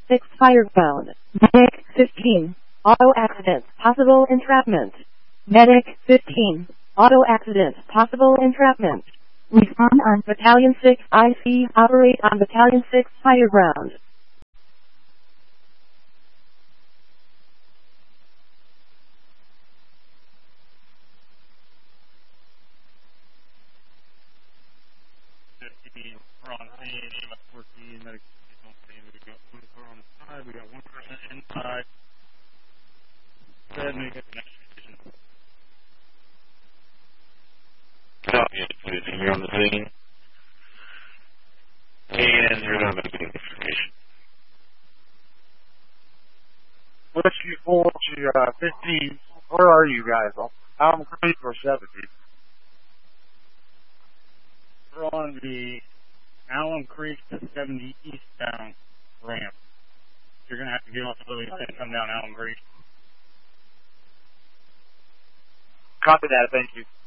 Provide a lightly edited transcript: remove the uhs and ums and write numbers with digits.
6 firebound. Medic 15. Auto accident. Possible entrapment. Medic 15. Auto accident. Possible entrapment. Respond on Battalion 6 IC. Operate on Battalion 6 fireground. We're on scene, EMS 14, medic on scene. We've got one car on the side, we got one person inside. Go ahead and make it the next station. Copy it, please. You're on the scene. And you're not making information. Whiskey 4 to 15. Where are you guys? Alum Creek or 70? We're on the Alum Creek to 70 eastbound ramp. You're going to have to get off the Livingston and come down Alum Creek. Copy that, thank you.